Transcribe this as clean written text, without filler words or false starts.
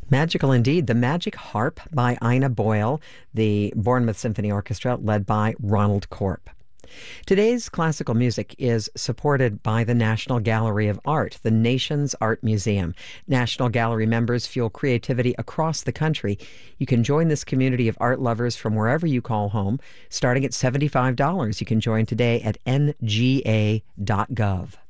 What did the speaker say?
Magical indeed. The Magic Harp by Ina Boyle, the Bournemouth Symphony Orchestra, led by Ronald Corp. Today's classical music is supported by the National Gallery of Art, the nation's art museum. National Gallery members fuel creativity across the country. You can join this community of art lovers from wherever you call home. Starting at $75, you can join today at nga.gov.